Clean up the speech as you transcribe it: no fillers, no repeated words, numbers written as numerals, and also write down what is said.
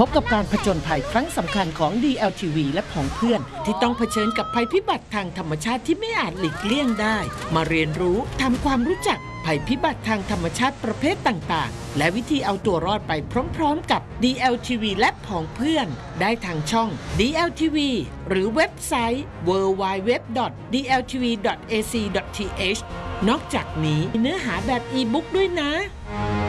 บกับการผจญภัยครั้งสำคัญของ DLTV และผองเพื่อนที่ต้องเผชิญกับภัยพิบัติทางธรรมชาติที่ไม่อาจหลีกเลี่ยงได้มาเรียนรู้ทำความรู้จักภัยพิบัติทางธรรมชาติประเภทต่างๆและวิธีเอาตัวรอดไปพร้อมๆกับ DLTV และผองเพื่อนได้ทางช่อง DLTV หรือเว็บไซต์ www.dltv.ac.th นอกจากนี้มีเนื้อหาแบบอีบุ๊กด้วยนะ